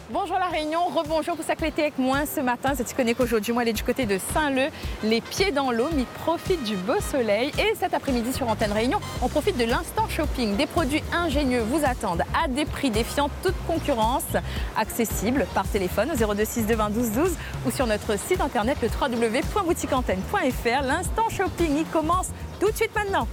Bonjour La Réunion, rebonjour pour s'accléter avec moi ce matin. Tu connais qu'aujourd'hui, moi, elle est du côté de Saint-Leu, les pieds dans l'eau, mais profite du beau soleil. Et cet après-midi sur Antenne Réunion, on profite de l'instant shopping. Des produits ingénieux vous attendent à des prix défiant toute concurrence, accessibles par téléphone au 02 20 12 12 ou sur notre site internet le www.boutiqueantenne.fr. L'instant shopping, il commence tout de suite maintenant.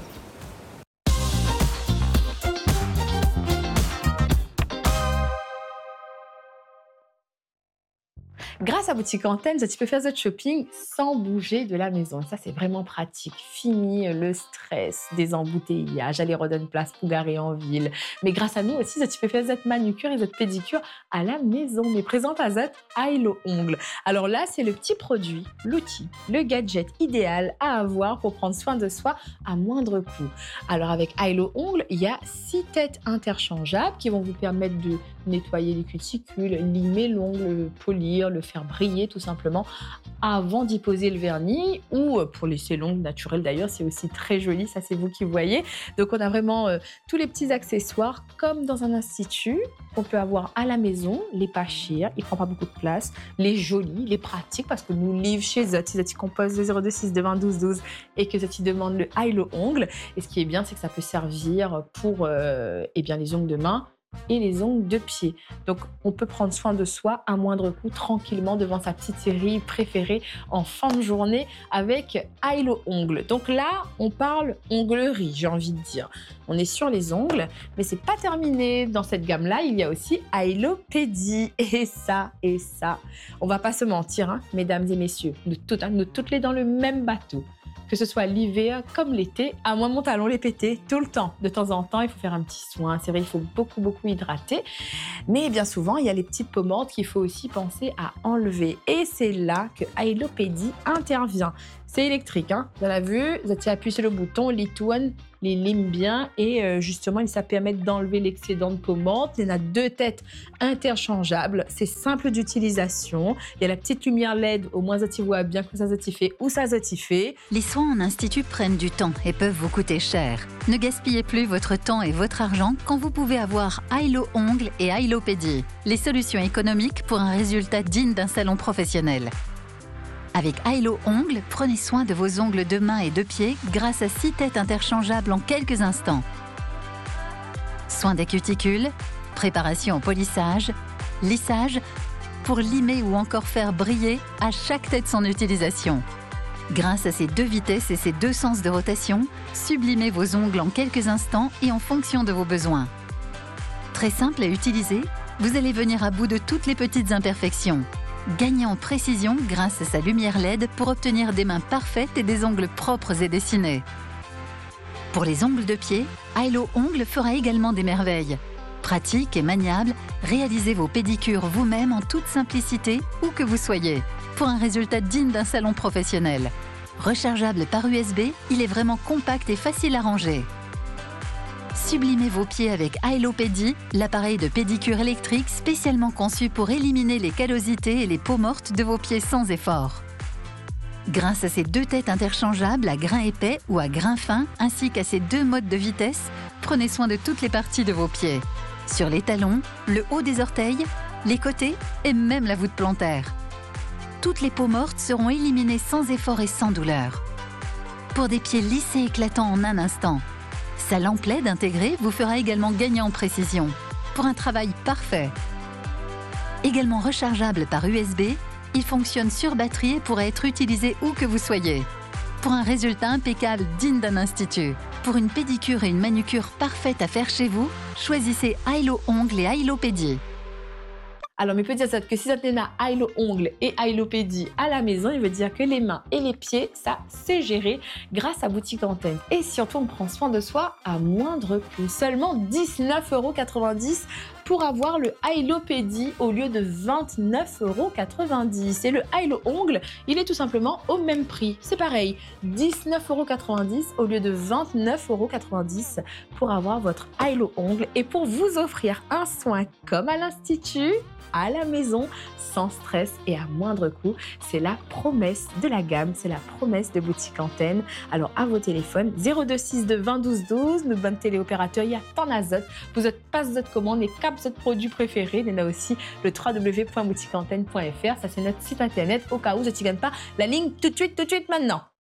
Grâce à Boutique Antenne, tu peux faire votre shopping sans bouger de la maison. Ça, c'est vraiment pratique. Fini le stress des embouteillages, aller redonner place pour garer en ville. Mais grâce à nous aussi, tu peux faire votre manucure et votre pédicure à la maison. Mais présente à votre Ailo Ongles. Alors là, c'est le petit produit, l'outil, le gadget idéal à avoir pour prendre soin de soi à moindre coût. Alors avec Ailo Ongles, il y a 6 têtes interchangeables qui vont vous permettre de nettoyer les cuticules, limer l'ongle, polir, le faire briller tout simplement avant d'y poser le vernis ou pour laisser l'ongle naturel d'ailleurs, c'est aussi très joli, ça c'est vous qui voyez. Donc on a vraiment tous les petits accessoires comme dans un institut qu'on peut avoir à la maison, les pas chers, il prend pas beaucoup de place, les jolis, les pratiques parce que nous livre chez eux, si tu composes le 02 20 12 12 et que tu demandes le Ailo Ongles. Et ce qui est bien, c'est que ça peut servir pour les ongles de main et les ongles de pied. Donc, on peut prendre soin de soi à moindre coût, tranquillement, devant sa petite série préférée en fin de journée avec Ailo Ongles. Donc là, on parle onglerie, j'ai envie de dire. On est sur les ongles, mais c'est pas terminé. Dans cette gamme-là, il y a aussi Ailopédie. Et ça, on va pas se mentir, hein, mesdames et messieurs. Nous toutes les dans le même bateau. Que ce soit l'hiver comme l'été, à moi mon talon les péter tout le temps. De temps en temps, il faut faire un petit soin. C'est vrai, il faut beaucoup hydrater. Mais bien souvent, il y a les petites peaux mortes qu'il faut aussi penser à enlever. Et c'est là que Ailopédie intervient. C'est électrique, hein. Vous l'avez vu, vous appuyez sur le bouton, les tourne, les lime bien et justement, ça permet d'enlever l'excédent de peau morte. Il y en a 2 têtes interchangeables. C'est simple d'utilisation. Il y a la petite lumière LED, au moins ça t'y voit bien que ça t'y fait ou ça t'y fait. Les soins en institut prennent du temps et peuvent vous coûter cher. Ne gaspillez plus votre temps et votre argent quand vous pouvez avoir Ailo Ongles et Ailopédie. Les solutions économiques pour un résultat digne d'un salon professionnel. Avec Ailo Ongles, prenez soin de vos ongles de main et de pied grâce à 6 têtes interchangeables en quelques instants. Soin des cuticules, préparation au polissage, lissage, pour limer ou encore faire briller à chaque tête son utilisation. Grâce à ces 2 vitesses et ces 2 sens de rotation, sublimez vos ongles en quelques instants et en fonction de vos besoins. Très simple à utiliser, vous allez venir à bout de toutes les petites imperfections. Gagnez en précision grâce à sa lumière LED pour obtenir des mains parfaites et des ongles propres et dessinés. Pour les ongles de pied, Ailo Ongles fera également des merveilles. Pratique et maniable, réalisez vos pédicures vous-même en toute simplicité, où que vous soyez, pour un résultat digne d'un salon professionnel. Rechargeable par USB, il est vraiment compact et facile à ranger. Sublimez vos pieds avec Ailopédie, l'appareil de pédicure électrique spécialement conçu pour éliminer les callosités et les peaux mortes de vos pieds sans effort. Grâce à ces 2 têtes interchangeables à grains épais ou à grains fins, ainsi qu'à ces 2 modes de vitesse, prenez soin de toutes les parties de vos pieds. Sur les talons, le haut des orteils, les côtés et même la voûte plantaire. Toutes les peaux mortes seront éliminées sans effort et sans douleur. Pour des pieds lisses et éclatants en un instant. Sa lampe LED intégrée vous fera également gagner en précision, pour un travail parfait. Également rechargeable par USB, il fonctionne sur batterie et pourra être utilisé où que vous soyez. Pour un résultat impeccable digne d'un institut. Pour une pédicure et une manucure parfaite à faire chez vous, choisissez Ailo Ongles et Ailopédie. Alors, mais peut dire ça que si ça tenait à Ailo Ongles et Ailopédie à la maison, il veut dire que les mains et les pieds, ça, c'est géré grâce à Boutique Antenne. Et surtout, on prend soin de soi à moindre coût. Seulement 19,90 € pour avoir le Ailopédie au lieu de 29,90 €. Et le Ailo Ongles, il est tout simplement au même prix. C'est pareil, 19,90 € au lieu de 29,90 € pour avoir votre Ailo Ongles et pour vous offrir un soin comme à l'Institut. à la maison, sans stress et à moindre coût. C'est la promesse de la gamme, c'est la promesse de Boutique Antenne. Alors à vos téléphones, 0262 20 12 12, notre bonne téléopérateur, il y a tant d'azote. Vous êtes passe votre commande et cap votre produit préféré. Il y en a aussi le www.boutiqueantenne.fr. Ça, c'est notre site internet au cas où je ne gagne pas la ligne tout de suite maintenant.